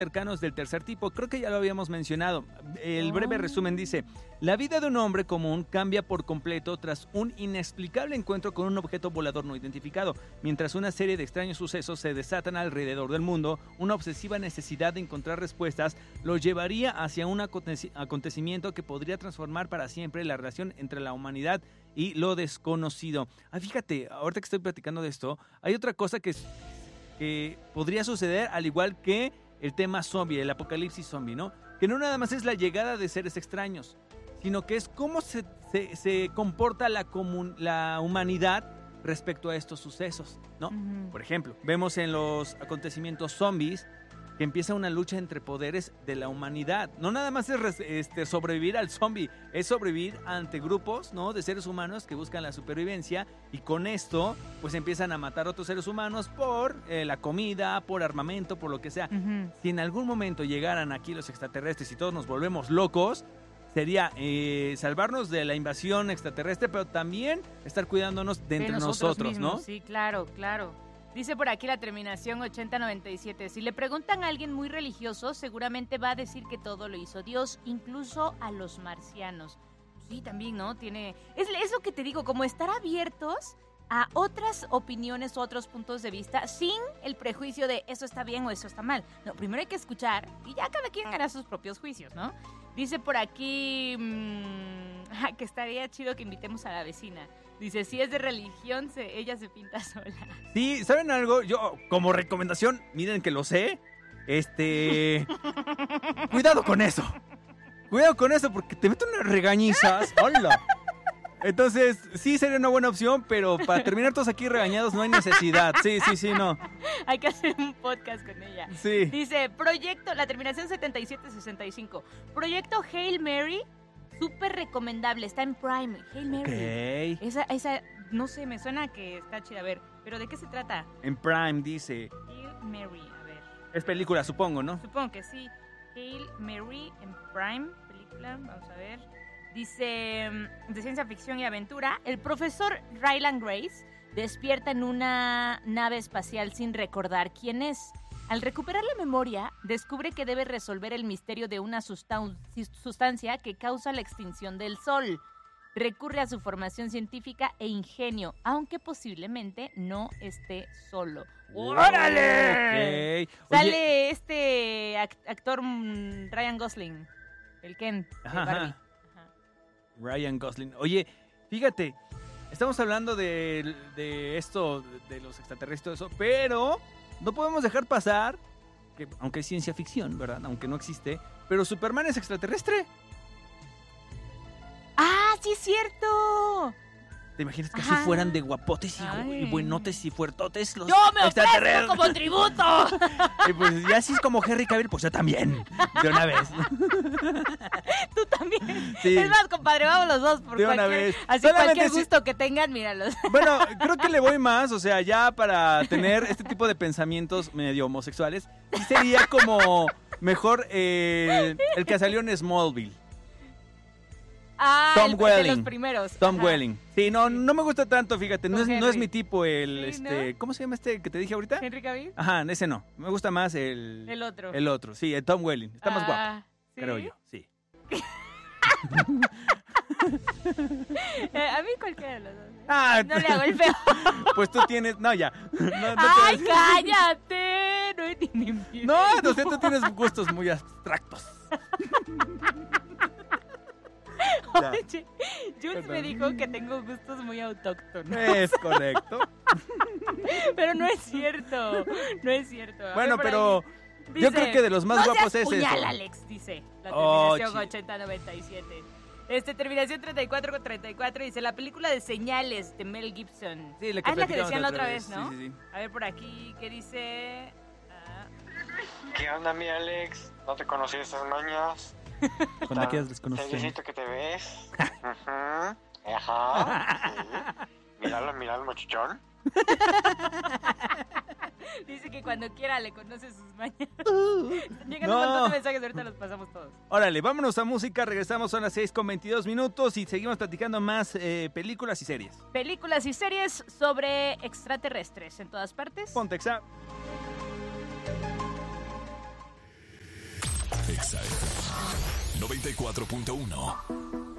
cercanos del tercer tipo. Creo que ya lo habíamos mencionado. El breve resumen dice: la vida de un hombre común cambia por completo tras un inexplicable encuentro con un objeto volador no identificado. Mientras una serie de extraños sucesos se desatan alrededor del mundo, una obsesiva necesidad de encontrar respuestas lo llevaría hacia un acontecimiento que podría transformar para siempre la relación entre la humanidad y lo desconocido. Fíjate, ahorita que estoy platicando de esto, hay otra cosa que podría suceder, al igual que el tema zombie, el apocalipsis zombie, ¿no? Que no nada más es la llegada de seres extraños, sino que es cómo se comporta la humanidad respecto a estos sucesos, ¿no? Uh-huh. Por ejemplo, vemos en los acontecimientos zombies que empieza una lucha entre poderes de la humanidad. No nada más es sobrevivir al zombie, es sobrevivir ante grupos, ¿no?, de seres humanos que buscan la supervivencia, y con esto pues empiezan a matar a otros seres humanos por la comida, por armamento, por lo que sea. Uh-huh. Si en algún momento llegaran aquí los extraterrestres y todos nos volvemos locos, sería salvarnos de la invasión extraterrestre, pero también estar cuidándonos de entre nosotros, mismos, ¿no? Sí, claro. Dice por aquí la terminación 8097. Si le preguntan a alguien muy religioso, seguramente va a decir que todo lo hizo Dios, incluso a los marcianos. Sí, también, ¿no? Es lo que te digo, como estar abiertos a otras opiniones, otros puntos de vista, sin el prejuicio de eso está bien o eso está mal. No, primero hay que escuchar y ya cada quien hará sus propios juicios, ¿no? Dice por aquí que estaría chido que invitemos a la vecina. Dice, si es de religión, ella se pinta sola. Sí, ¿saben algo? Yo, como recomendación, miren que lo sé, cuidado con eso. Cuidado con eso, porque te meten unas regañizas. ¡Hola! Entonces, sí sería una buena opción, pero para terminar todos aquí regañados no hay necesidad. Sí, no. Hay que hacer un podcast con ella. Sí. Dice, la terminación 7765. Proyecto Hail Mary, súper recomendable, está en Prime. Hail Mary. Ok. Esa, no sé, me suena que está chida. A ver, ¿pero de qué se trata? En Prime dice. Hail Mary, a ver. Es película, supongo, ¿no? Supongo que sí. Hail Mary en Prime, película, vamos a ver. Dice, de ciencia ficción y aventura, el profesor Ryland Grace despierta en una nave espacial sin recordar quién es. Al recuperar la memoria, descubre que debe resolver el misterio de una sustancia que causa la extinción del Sol. Recurre a su formación científica e ingenio, aunque posiblemente no esté solo. ¡Órale! Okay. Sale actor Ryan Gosling, el Ken de Barbie. Ryan Gosling. Oye, fíjate, estamos hablando de esto, de los extraterrestres, eso, pero no podemos dejar pasar que, aunque es ciencia ficción, ¿verdad? Aunque no existe, pero Superman es extraterrestre. ¡Ah, sí es cierto! ¿Te imaginas que así fueran de guapotes y buenotes y fuertotes los ¡Yo me ofrezco como tributo! Y pues ya así es como Henry Cavill, pues yo también, de una vez. Tú también. Sí. Es más, compadre, vamos los dos por de una vez. Así cualquier gusto que tengan, míralos. Bueno, creo que le voy más, o sea, ya para tener este tipo de pensamientos medio homosexuales, sí sería como mejor el que salió en Smallville. Tom Welling. De los primeros. Tom Welling. Sí, no me gusta tanto, fíjate. No es mi tipo sí, ¿no? ¿Cómo se llama este que te dije ahorita? ¿Henry Cavill? Ajá, ese no. Me gusta más el otro. El otro, sí, el Tom Welling. Está más guapo, ¿sí? creo yo, sí. A mí cualquiera de los dos. No le hago el feo. Pues tú tienes... No, ya. ¡Ay, cállate! No es ni mi... No, tú tienes gustos muy abstractos. Oye, Jules me dijo que tengo gustos muy autóctonos. Es correcto. Pero no es cierto. No es cierto. Bueno, pero dice, yo creo que de los más guapos es eso. Alex, dice la terminación 8097. Terminación 3434 dice la película de Señales de Mel Gibson. Sí, es la que decían la otra vez, ¿no? Sí. A ver por aquí, ¿qué dice? ¿Qué onda, mi Alex? ¿No te conocí estas mañas? Cuando quieras desconocer. Necesito que te ves. Ajá. Sí. Míralo, el mochichón. Dice que cuando quiera le conoce sus mañas. Llegan un montón de mensajes, ahorita los pasamos todos. Órale, vámonos a música, regresamos, son las 6:22 y seguimos platicando más películas y series. Películas y series sobre extraterrestres en todas partes. Pontexa. 94.1.